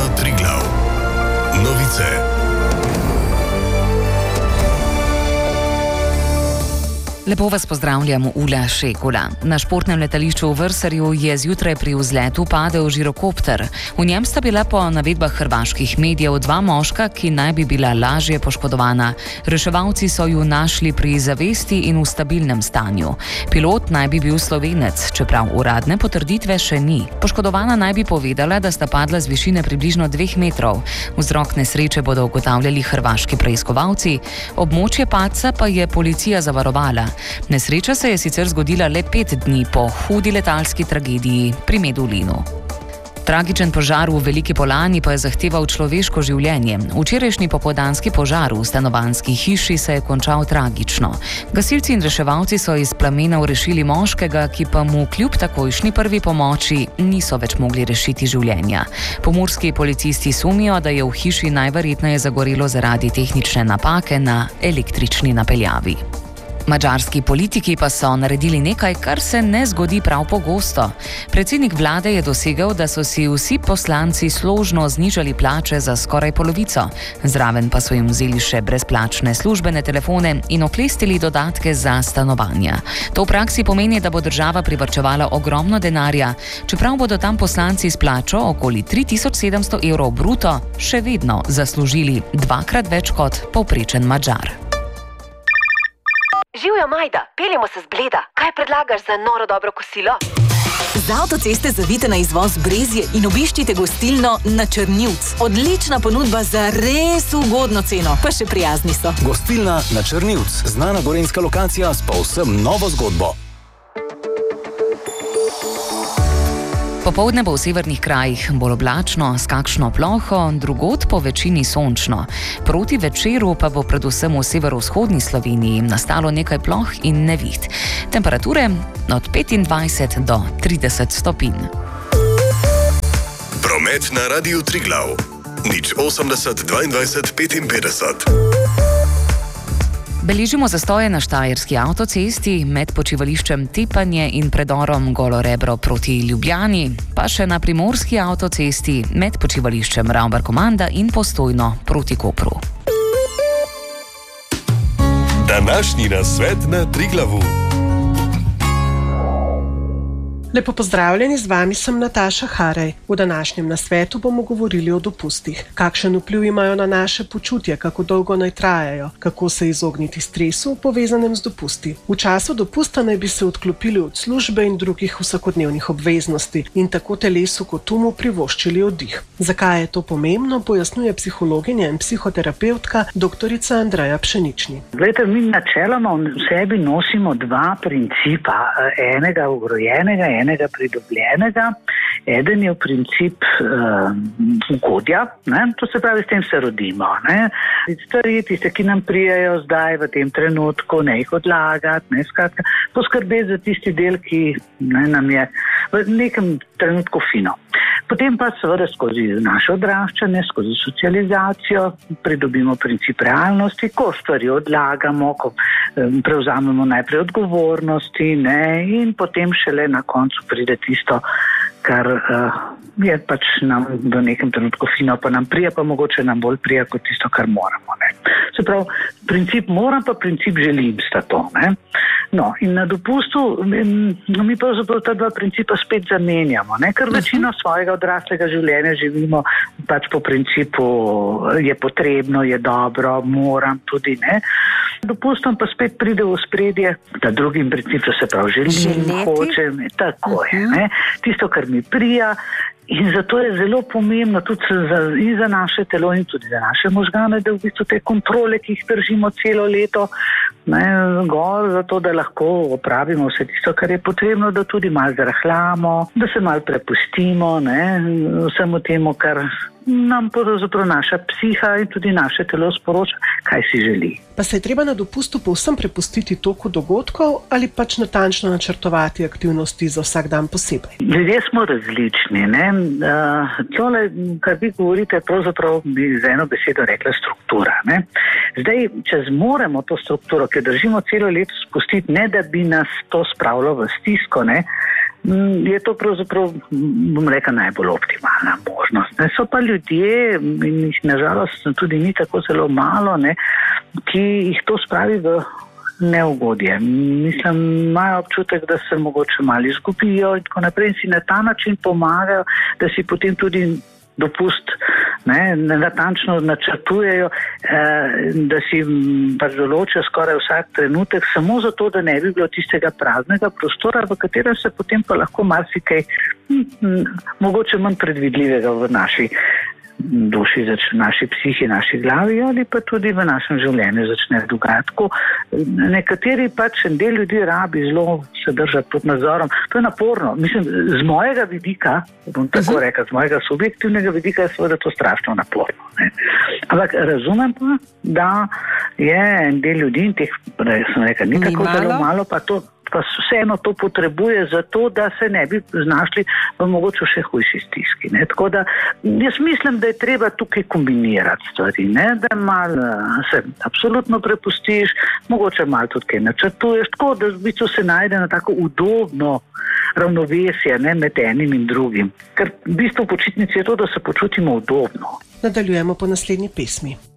Triglav. Novice. Lepo vas pozdravljam, Ula Šekula. Na športnem letališču v Vrserju je zjutraj pri vzletu padel žirokopter. V njem sta bila po navedbah hrvaških medijev dva moška, ki naj bi bila lažje poškodovana. Reševalci so ju našli pri zavesti in v stabilnem stanju. Pilot naj bi bil Slovenec, čeprav uradne potrditve še ni. Poškodovana naj bi povedala, da sta padla z višine približno 2 metrov. Vzrok nesreče bodo ugotavljali hrvaški preiskovalci. Območje padca pa je policija zavarovala. Nesreča se je sicer zgodila le 5 dni po hudi letalski tragediji pri Medulinu. Tragičen požar v Veliki Polani pa je zahteval človeško življenje. Včerajšnji popoldanski požar v stanovanjski hiši se je končal tragično. Gasilci in reševalci so iz plamenov rešili moškega, ki pa mu kljub takojšnji prvi pomoči niso več mogli rešiti življenja. Pomurski policisti sumijo, da je v hiši najverjetneje zagorelo zaradi tehnične napake na električni napeljavi. Madžarski politiki pa so naredili nekaj, kar se ne zgodi prav pogosto. Predsednik vlade je dosegel, da so si vsi poslanci složno znižali plače za skoraj polovico. Zraven pa so jim vzeli še brezplačne službene telefone in oklestili dodatke za stanovanja. To v praksi pomeni, da bo država privarčevala ogromno denarja, čeprav bodo tam poslanci s plačo okoli 3700 evrov bruto še vedno zaslužili 2-krat več kot povprečen Madžar. Živjo, Majda, peljemo se z Bleda. Kaj predlagaš za noro dobro kosilo? Z avtoceste zavite na izvoz Brezje in obiščite gostilno Na Črnivc. Odlična ponudba za res ugodno ceno, pa še prijazni so. Gostilna Na Črnivc, znana gorenjska lokacija s povsem novo zgodbo. Popoldne bo v severnih krajih bolj oblačno, s kakšno ploho, drugod po večini sončno. Proti večeru pa bo predvsem v severovzhodni Sloveniji nastalo nekaj ploh in neviht. Temperature od 25 do 30 stopinj. Promet na Radiu Triglav. 080 22 55. Beležimo zastoje na štajerski avtocesti med počivališčem Tepanje in predorom Golo Rebro proti Ljubljani, pa še na primorski avtocesti med počivališčem Ravbar-Komanda in Postojno proti Kopru. Današnji nasvet na Triglavu. Lepo pozdravljeni, z vami sem Nataša Haraj. V današnjem nasvetu bomo govorili o dopustih. Kakšen vpliv imajo na naše počutje, kako dolgo naj trajajo, kako se izogniti stresu, povezanem z dopusti. V času dopusta naj bi se odklopili od službe in drugih vsakodnevnih obveznosti in tako telesu kot umu privoščili oddih. Zakaj je to pomembno, pojasnjuje psihologinja in psihoterapevtka dr. Andreja Pšenični. Glejte, mi načeloma v sebi nosimo 2 principa, enega vgrojenega, enega pridobljenega. Eden je v princip ugodja, to se pravi, s tem se rodimo. Stvari, tiste, ki nam prijajo zdaj v tem trenutku, ne jih odlagati, skratka, poskrbeti za tisti del, ki nam je v nekem trenutku fino. Potem pa seveda skozi naše odraščanje, skozi socializacijo pridobimo princip realnosti, ko stvari odlagamo, ko prevzamemo najprej odgovornosti in potem šele na koncu pride tisto, kar je pač nam v nekem trenutku fino, pa nam prija, pa mogoče nam bolj prija kot tisto, kar moramo. Se pravi, princip moram, pa princip želim sta to. No, in na dopustu mi pravzaprav ta 2 principa spet zamenjamo, ker večino svojega odraslega življenja živimo pač po principu je potrebno, je dobro, moram tudi, Dopustom pa spet pride v ospredje ta drugi princip, se pravi želim, hočem, tako je, tisto, kar mi prija. In zato je zelo pomembno tudi za naše telo in tudi za naše možgane, da v bistvu te kontrole, ki jih držimo celo leto, gor, zato da lahko opravimo vse tisto, kar je potrebno, da tudi malo zrahljamo, da se malo prepustimo, vsemu temu, kar nam pravzaprav naša psiha in tudi naše telo sporoča, kaj si želi. Pa se je treba na dopustu povsem prepustiti toku dogodkov ali pač natančno načrtovati aktivnosti za vsak dan posebej? Ljudje smo različni. Tole, kar vi govorite, pravzaprav bi z eno besedo rekla struktura. Zdaj, če zmoremo to strukturo, ki držimo celo leto spustiti, ne da bi nas to spravilo v stisko, je to pravzaprav, bom rekel, najbolj optimalna možnost. Ne. So pa ljudje, in jih nažalost tudi ni tako zelo malo, ne, ki jih to spravi v neugodje. Mislim, imajo občutek, da se mogoče malo izgubijo in tako naprej in si na ta način pomagajo, da si potem tudi dopust natančno načrtujejo, da si pač določijo skoraj vsak trenutek, samo zato, da ne bi bilo tistega praznega prostora, v katerem se potem pa lahko marsikaj mogoče manj predvidljivega v naši duši, naši psihi, naši glavi ali pa tudi v našem življenju začne dogajati. Nekateri pač en del ljudi rabi zelo se držati pod nadzorom. To je naporno. Mislim, z mojega vidika, bom tako rekel, z mojega subjektivnega vidika je seveda to strašno naporno. Ne. Ampak razumem pa, da je en del ljudi in teh, sem rekel, ni tako zelo malo, pa vseeno to potrebuje zato, da se ne bi znašli v mogoče še hujši stiski. Ne. Tako da jaz mislim, da je treba tukaj kombinirati stvari, ne. Da malo se absolutno prepustiš, mogoče malo tudi kaj načrtuješ, tako da v bistvu se najde na tako udobno ravnovesje, ne, med enim in drugim. Ker v bistvu počitnici je to, da se počutimo udobno. Nadaljujemo po naslednji pesmi.